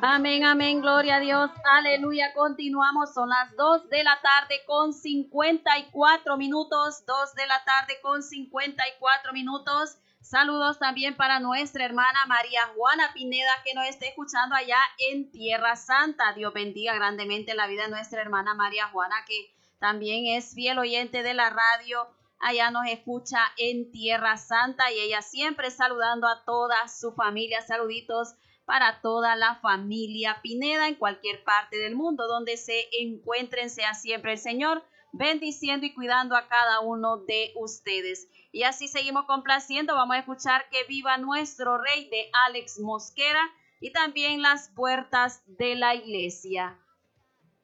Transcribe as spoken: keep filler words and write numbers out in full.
Amén, amén, gloria a Dios, aleluya. Continuamos, son las dos de la tarde con cincuenta y cuatro minutos, dos de la tarde con cincuenta y cuatro minutos. Saludos también para nuestra hermana María Juana Pineda, que nos está escuchando allá en Tierra Santa. Dios bendiga grandemente la vida de nuestra hermana María Juana, que también es fiel oyente de la radio. Allá nos escucha en Tierra Santa y ella siempre saludando a toda su familia. Saluditos para toda la familia Pineda en cualquier parte del mundo donde se encuentren. Sea siempre el Señor bendiciendo y cuidando a cada uno de ustedes. Y así seguimos complaciendo. Vamos a escuchar Que Viva Nuestro Rey de Alex Mosquera y también Las Puertas de la Iglesia.